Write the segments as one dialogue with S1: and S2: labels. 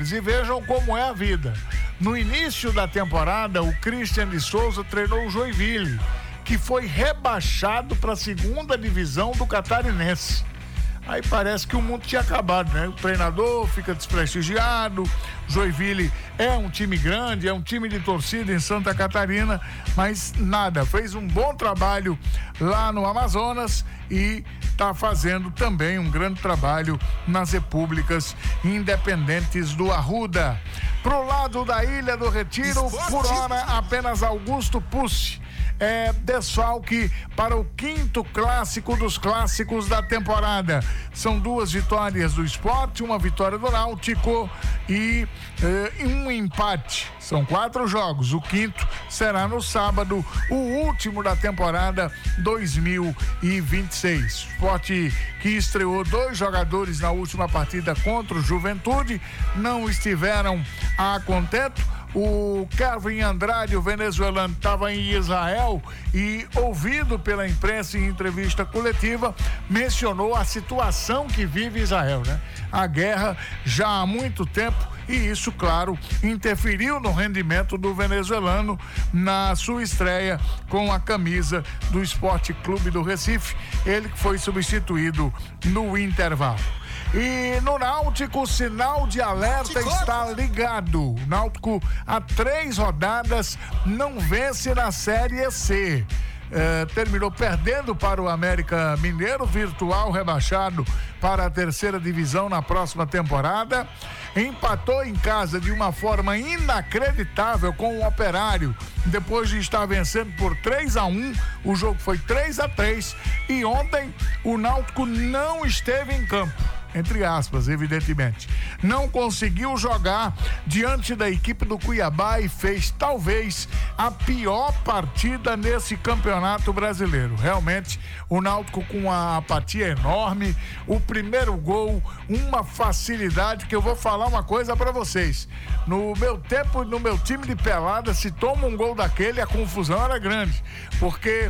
S1: jogadores e vejam como é a vida. No início da temporada, o Christian de Souza treinou o Joinville, que foi rebaixado para a segunda divisão do Catarinense. Aí parece que o mundo tinha acabado, né? O treinador fica desprestigiado, Joinville é um time grande, é um time de torcida em Santa Catarina, mas nada, fez um bom trabalho lá no Amazonas e está fazendo também um grande trabalho nas repúblicas independentes do Arruda. Pro lado da Ilha do Retiro, por hora, apenas Augusto Pucci é desfalque para o 5º clássico dos clássicos da temporada. São 2 vitórias do Sport, 1 vitória do Náutico e um empate. São 4 jogos. O 5º será no sábado, o último da temporada 2026. Sport que estreou 2 jogadores na última partida contra o Juventude, não estiveram a contento. O Kevin Andrade, o venezuelano, estava em Israel e, ouvido pela imprensa em entrevista coletiva, mencionou a situação que vive Israel, né? A guerra já há muito tempo e isso, claro, interferiu no rendimento do venezuelano na sua estreia com a camisa do Esporte Clube do Recife, ele que foi substituído no intervalo. E no Náutico, o sinal de alerta está ligado. O Náutico, há 3 rodadas, não vence na Série C. Terminou perdendo para o América Mineiro, virtual rebaixado para a 3ª divisão na próxima temporada. Empatou em casa de uma forma inacreditável com o Operário, depois de estar vencendo por 3-1, o jogo foi 3-3 e ontem o Náutico não esteve em campo. Entre aspas, evidentemente. Não conseguiu jogar diante da equipe do Cuiabá e fez talvez a pior partida nesse campeonato brasileiro. Realmente, o Náutico com uma apatia enorme, o primeiro gol, uma facilidade que eu vou falar uma coisa pra vocês. No meu tempo, no meu time de pelada, se toma um gol daquele, a confusão era grande, porque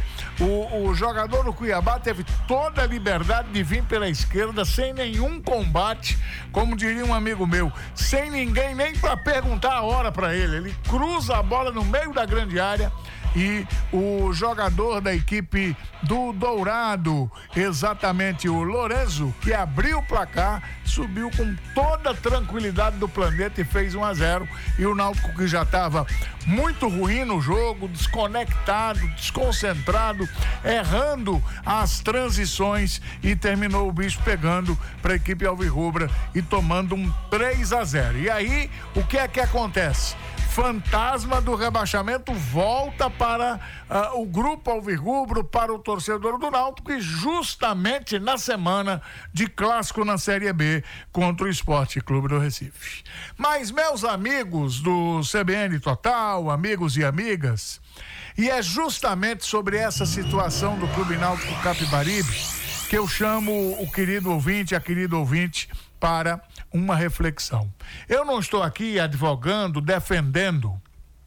S1: o jogador do Cuiabá teve toda a liberdade de vir pela esquerda sem nenhum combate, como diria um amigo meu, sem ninguém nem para perguntar a hora para ele. Ele cruza a bola no meio da grande área e o jogador da equipe do Dourado, exatamente o Lorenzo, que abriu o placar, subiu com toda a tranquilidade do planeta e fez 1-0. E o Náutico, que já estava muito ruim no jogo, desconectado, desconcentrado, errando as transições, e terminou o bicho pegando para a equipe alvirrubra e tomando um 3-0. E aí, o que é que acontece? Fantasma do rebaixamento volta para o grupo alvirrubro, para o torcedor do Náutico, e justamente na semana de clássico na Série B contra o Esporte Clube do Recife. Mas, meus amigos do CBN Total, amigos e amigas, e é justamente sobre essa situação do Clube Náutico Capibaribe que eu chamo o querido ouvinte, a querida ouvinte, para uma reflexão. Eu não estou aqui advogando, defendendo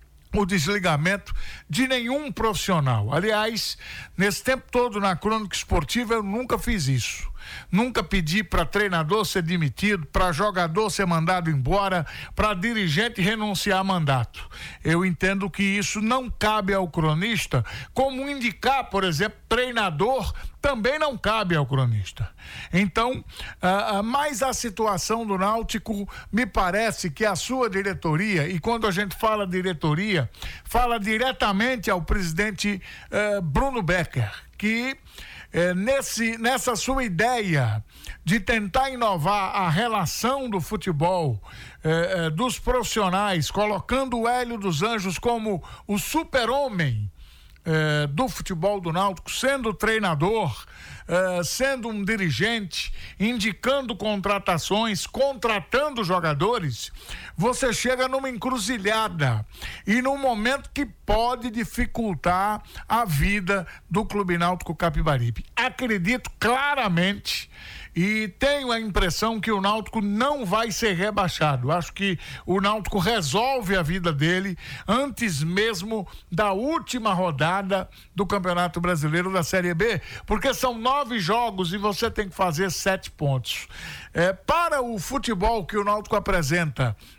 S1: o desligamento de nenhum profissional. Aliás, nesse tempo todo na crônica esportiva eu nunca fiz isso. Nunca pedi para treinador ser demitido, para jogador ser mandado embora, para dirigente renunciar a mandato. Eu entendo que isso não cabe ao cronista, como indicar, por exemplo, treinador também não cabe ao cronista. Então, mas a situação do Náutico, me parece que a sua diretoria, e quando a gente fala diretoria, fala diretamente ao presidente Bruno Becker, que nessa sua ideia de tentar inovar a relação do futebol, dos profissionais, colocando o Hélio dos Anjos como o super-homem do futebol do Náutico, sendo treinador, sendo um dirigente, indicando contratações, contratando jogadores, você chega numa encruzilhada e num momento que pode dificultar a vida do Clube Náutico Capibaribe. Acredito claramente e tenho a impressão que o Náutico não vai ser rebaixado. Acho que o Náutico resolve a vida dele antes mesmo da última rodada do Campeonato Brasileiro da Série B, porque são 9 jogos e você tem que fazer 7 pontos. Para o futebol que o Náutico apresenta